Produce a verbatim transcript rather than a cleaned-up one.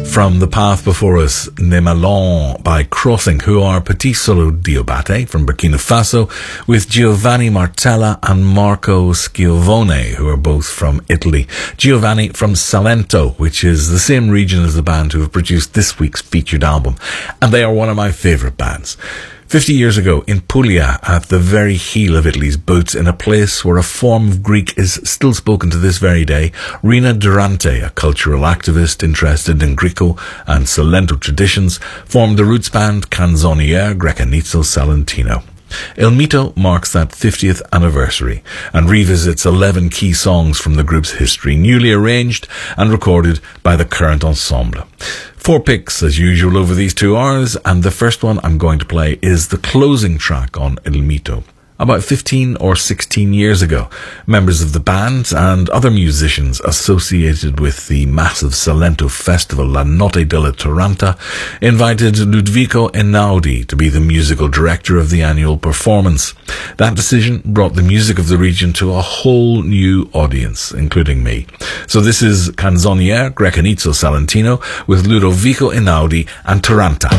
From The Path Before Us, Ne Malon by Crossing, who are Petit Solo Diabate from Burkina Faso, with Giovanni Martella and Marco Schiavone, who are both from Italy. Giovanni from Salento, which is the same region as the band who have produced this week's featured album, and they are one of my favourite bands. Fifty years ago, in Puglia, at the very heel of Italy's boots, in a place where a form of Greek is still spoken to this very day, Rina Durante, a cultural activist interested in Greco and Salento traditions, formed the roots band Canzoniere Grecanizzo Salentino. Il Mito marks that fiftieth anniversary and revisits eleven key songs from the group's history, newly arranged and recorded by the current ensemble. Four picks, as usual, over these two hours, and the first one I'm going to play is the closing track on Il Mito. About fifteen or sixteen years ago, members of the band and other musicians associated with the massive Salento festival La Notte della Taranta invited Ludovico Einaudi to be the musical director of the annual performance. That decision brought the music of the region to a whole new audience, including me. So this is Canzoniere Grecanizzo Salentino with Ludovico Einaudi and Taranta.